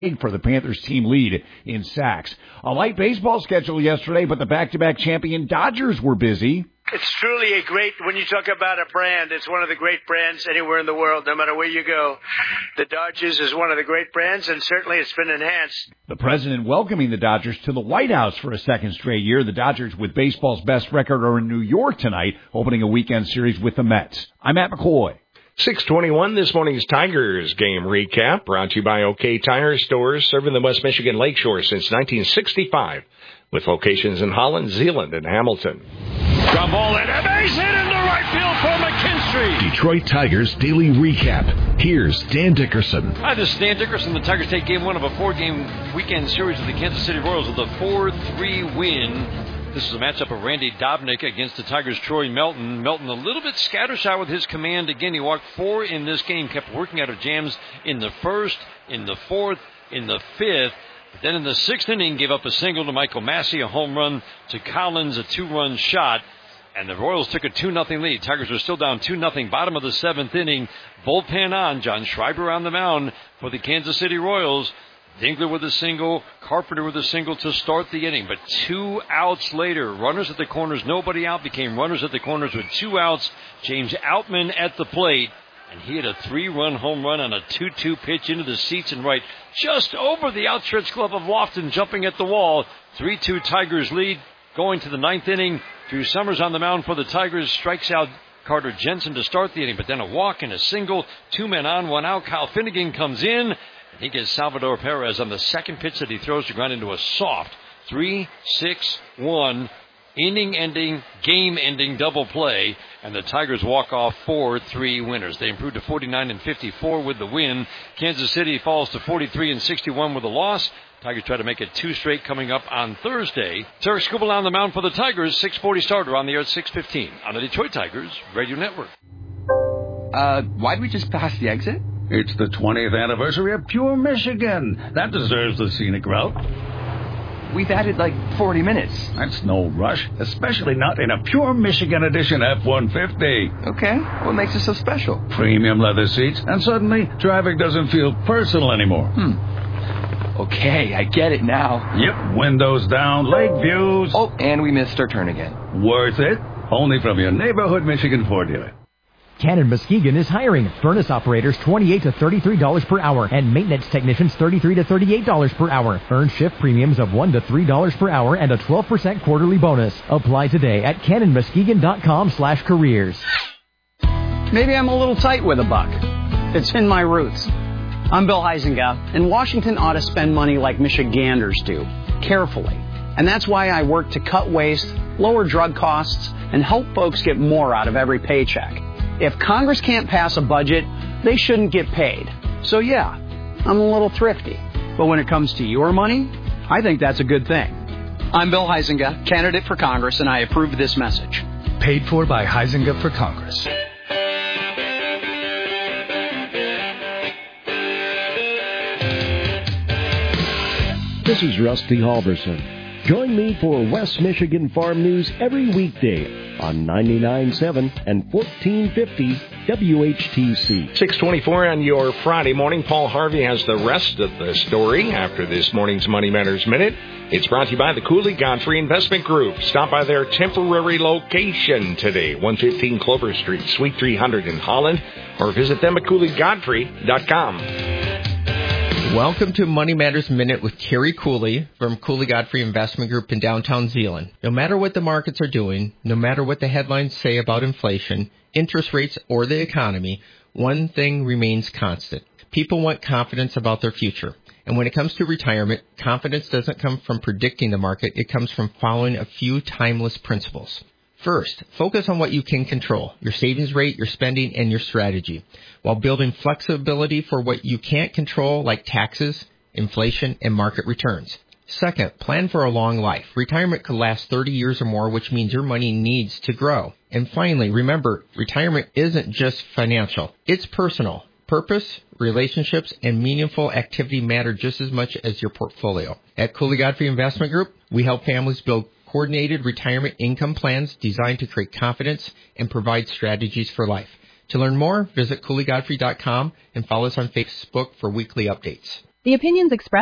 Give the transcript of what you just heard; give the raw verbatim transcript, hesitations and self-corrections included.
for the Panthers team lead in sacks. A light baseball schedule yesterday, but the back-to-back champion Dodgers were busy. It's truly a great, when you talk about a brand, it's one of the great brands anywhere in the world, no matter where you go. The Dodgers is one of the great brands, and certainly it's been enhanced. The president welcoming the Dodgers to the White House for a second straight year. The Dodgers, with baseball's best record, are in New York tonight, opening a weekend series with the Mets. I'm Matt McCoy. six twenty-one, this morning's Tigers game recap, brought to you by OK Tire Stores, serving the West Michigan Lakeshore since nineteen sixty-five, with locations in Holland, Zeeland, and Hamilton. Ground ball and a base hit into right field for McKinstry. Detroit Tigers Daily Recap. Here's Dan Dickerson. Hi, this is Dan Dickerson. The Tigers take game one of a four-game weekend series with the Kansas City Royals with a four three win. This is a matchup of Randy Dobnik against the Tigers' Troy Melton. Melton a little bit scattershot with his command. Again, he walked four in this game, kept working out of jams in the first, in the fourth, in the fifth. But then in the sixth inning, gave up a single to Michael Massey, a home run to Collins, a two-run shot. And the Royals took a two nothing lead. Tigers were still down two nothing. Bottom of the seventh inning. Bullpen on. John Schreiber on the mound for the Kansas City Royals. Dingler with a single, Carpenter with a single to start the inning. But two outs later, runners at the corners, nobody out, became runners at the corners with two outs. James Outman at the plate, and he had a three-run home run on a two two pitch into the seats and right, just over the outstretched glove of Lofton, jumping at the wall. three two Tigers lead, going to the ninth inning. Drew Summers on the mound for the Tigers, strikes out Carter Jensen to start the inning, but then a walk and a single, two men on, one out. Kyle Finnegan comes in. He gets Salvador Perez on the second pitch that he throws to ground into a soft three six one inning-ending, game-ending double play, and the Tigers walk off four three winners. They improved to forty-nine and fifty-four with the win. Kansas City falls to forty-three and sixty-one with a loss. Tigers try to make it two straight coming up on Thursday. Tarek Skubal on the mound for the Tigers. six forty starter on the air at six fifteen on the Detroit Tigers Radio Network. Uh, why'd we just pass the exit? It's the twentieth anniversary of Pure Michigan. That deserves the scenic route. We've added like forty minutes. That's no rush, especially not in a Pure Michigan Edition F one fifty. Okay, what makes it so special? Premium leather seats, and suddenly traffic doesn't feel personal anymore. Hmm. Okay, I get it now. Yep, windows down, lake views. Oh, and we missed our turn again. Worth it. Only from your neighborhood Michigan Ford dealer. Cannon Muskegon is hiring furnace operators twenty-eight to thirty-three dollars per hour and maintenance technicians thirty-three to thirty-eight dollars per hour. Earn shift premiums of one to three dollars per hour and a twelve percent quarterly bonus. Apply today at cannon muskegon dot com slash careers. Maybe I'm a little tight with a buck. It's in my roots. I'm Bill Huizenga, and Washington ought to spend money like Michiganders do, carefully. And that's why I work to cut waste, lower drug costs, and help folks get more out of every paycheck. If Congress can't pass a budget, they shouldn't get paid. So yeah, I'm a little thrifty. But when it comes to your money, I think that's a good thing. I'm Bill Huizenga, candidate for Congress, and I approve this message. Paid for by Huizenga for Congress. This is Rusty Halverson. Join me for West Michigan Farm News every weekday on ninety-nine point seven and fourteen fifty W H T C. six twenty-four on your Friday morning. Paul Harvey has the rest of the story after this morning's Money Matters Minute. It's brought to you by the Cooley Godfrey Investment Group. Stop by their temporary location today, one fifteen Clover Street, Suite three hundred in Holland, or visit them at cooley godfrey dot com. Welcome to Money Matters Minute with Terry Cooley from Cooley Godfrey Investment Group in downtown Zeeland. No matter what the markets are doing, no matter what the headlines say about inflation, interest rates, or the economy, one thing remains constant. People want confidence about their future. And when it comes to retirement, confidence doesn't come from predicting the market. It comes from following a few timeless principles. First, focus on what you can control, your savings rate, your spending, and your strategy, while building flexibility for what you can't control, like taxes, inflation, and market returns. Second, plan for a long life. Retirement could last thirty years or more, which means your money needs to grow. And finally, remember, retirement isn't just financial. It's personal. Purpose, relationships, and meaningful activity matter just as much as your portfolio. At Cooley Godfrey Investment Group, we help families build coordinated retirement income plans designed to create confidence and provide strategies for life. To learn more, visit cooley godfrey dot com and follow us on Facebook for weekly updates. The opinions expressed